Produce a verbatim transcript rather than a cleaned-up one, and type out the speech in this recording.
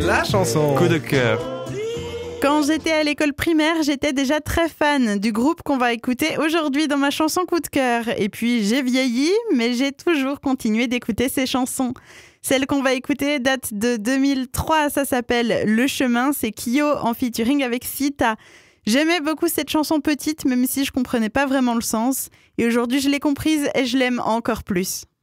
La chanson coup de cœur. Quand j'étais à l'école primaire, j'étais déjà très fan du groupe qu'on va écouter aujourd'hui dans ma chanson coup de cœur. Et puis j'ai vieilli, mais j'ai toujours continué d'écouter ces chansons. Celle qu'on va écouter date de deux mille trois, ça s'appelle Le Chemin, c'est Kyo en featuring avec Sita. J'aimais beaucoup cette chanson petite, même si je comprenais pas vraiment le sens. Et aujourd'hui, je l'ai comprise et je l'aime encore plus.